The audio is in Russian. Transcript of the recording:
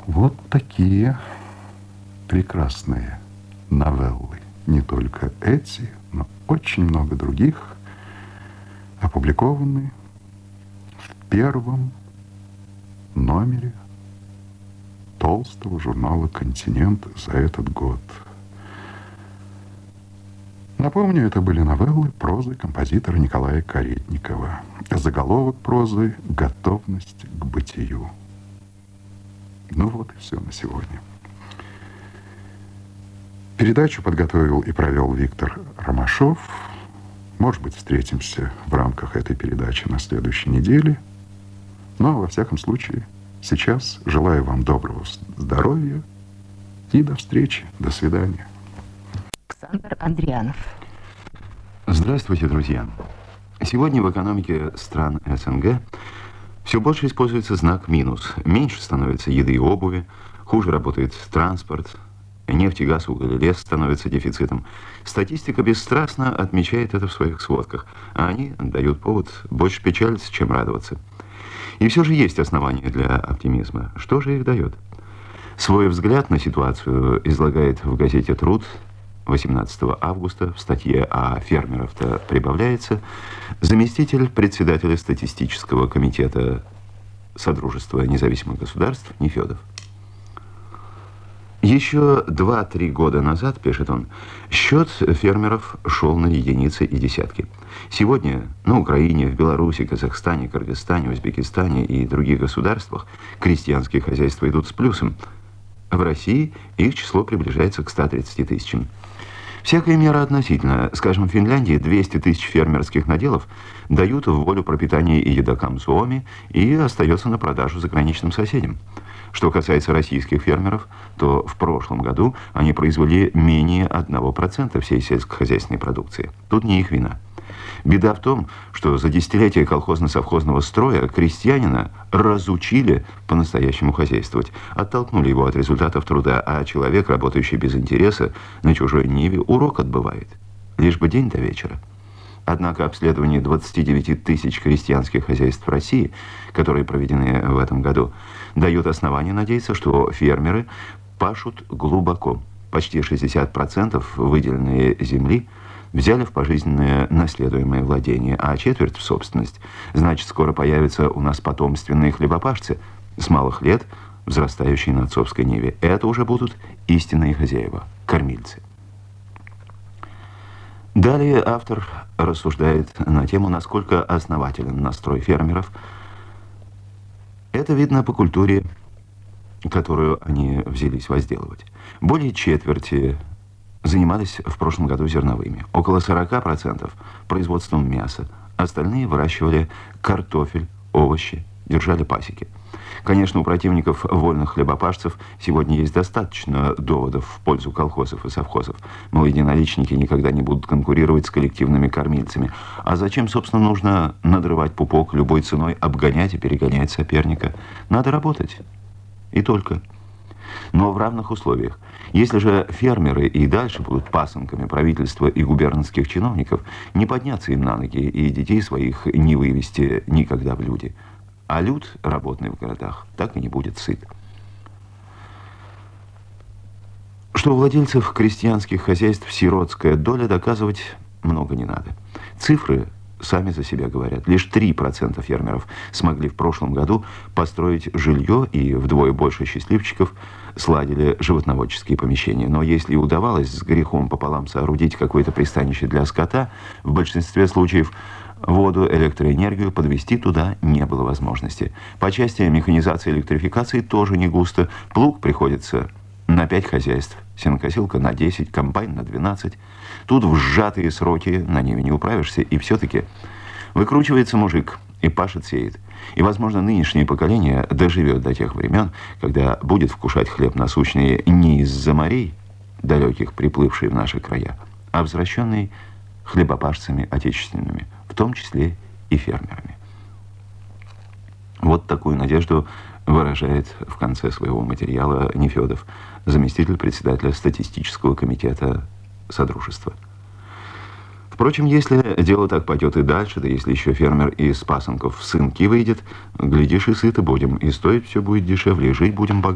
Вот такие прекрасные новеллы. Не только эти, но очень много других опубликованы в первом номере толстого журнала «Континент» за этот год. Напомню, это были новеллы прозы композитора Николая Каретникова. Заголовок прозы «Готовность к бытию». Ну вот и все на сегодня. Передачу подготовил и провел Виктор Ромашов. Может быть, встретимся в рамках этой передачи на следующей неделе. Ну, а во всяком случае, сейчас желаю вам доброго здоровья и до встречи. До свидания. Александр Андрианов. Здравствуйте, друзья. Сегодня в экономике стран СНГ все больше используется знак минус. Меньше становится еды и обуви, хуже работает транспорт, нефть и газ, уголь и лес становятся дефицитом. Статистика бесстрастно отмечает это в своих сводках, а они дают повод больше печалиться, чем радоваться. И все же есть основания для оптимизма. Что же их дает? Свой взгляд на ситуацию излагает в газете «Труд» 18 августа в статье «А фермеров-то прибавляется» заместитель председателя статистического комитета Содружества независимых государств Нефедов. Еще 2-3 года назад, пишет он, счет фермеров шел на единицы и десятки. Сегодня на Украине, в Беларуси, Казахстане, Кыргызстане, Узбекистане и других государствах крестьянские хозяйства идут с плюсом. В России их число приближается к 130 тысячам. Всякая мера относительно. Скажем, в Финляндии 200 тысяч фермерских наделов дают в волю пропитания и едокам Суоми и остается на продажу заграничным соседям. Что касается российских фермеров, то в прошлом году они произвели менее 1% всей сельскохозяйственной продукции. Тут не их вина. Беда в том, что за десятилетия колхозно-совхозного строя крестьянина разучили по-настоящему хозяйствовать, оттолкнули его от результатов труда, а человек, работающий без интереса на чужой ниве, урок отбывает. Лишь бы день до вечера. Однако обследование 29 тысяч крестьянских хозяйств России, которые проведены в этом году, дают основания надеяться, что фермеры пашут глубоко. Почти 60% выделенной земли взяли в пожизненное наследуемое владение, а четверть в собственность. Значит, скоро появятся у нас потомственные хлебопашцы, с малых лет взрастающие на отцовской ниве. Это уже будут истинные хозяева, кормильцы. Далее автор рассуждает на тему, насколько основателен настрой фермеров. Это видно по культуре, которую они взялись возделывать. Более четверти занимались в прошлом году зерновыми, около 40% производством мяса, остальные выращивали картофель, овощи, держали пасеки. Конечно, у противников вольных хлебопашцев сегодня есть достаточно доводов в пользу колхозов и совхозов. Мол, единоличники никогда не будут конкурировать с коллективными кормильцами. А зачем, собственно, нужно надрывать пупок любой ценой, обгонять и перегонять соперника? Надо работать. И только. Но в равных условиях. Если же фермеры и дальше будут пасынками правительства и губернских чиновников, не подняться им на ноги и детей своих не вывести никогда в люди. А люд, работный в городах, так и не будет сыт. Что у владельцев крестьянских хозяйств сиротская доля, доказывать много не надо. Цифры сами за себя говорят. Лишь 3% фермеров смогли в прошлом году построить жилье, и вдвое больше счастливчиков сладили животноводческие помещения. Но если и удавалось с грехом пополам соорудить какое-то пристанище для скота, в большинстве случаев воду, электроэнергию подвести туда не было возможности. По части механизации и электрификации тоже не густо. Плуг приходится на 5 хозяйств, сенокосилка на 10, комбайн на 12. Тут в сжатые сроки на ними не управишься, и все-таки выкручивается мужик и пашет-сеет. И, возможно, нынешнее поколение доживет до тех времен, когда будет вкушать хлеб насущный не из-за морей, далеких приплывший в наши края, а возвращенный хлебопашцами отечественными, в том числе и фермерами. Вот такую надежду выражает в конце своего материала Нефедов, заместитель председателя статистического комитета Содружества. Впрочем, если дело так пойдет и дальше, да если еще фермер из пасынков в сынки выйдет, глядишь, и сыто будем, и стоить все будет дешевле, и жить будем богато.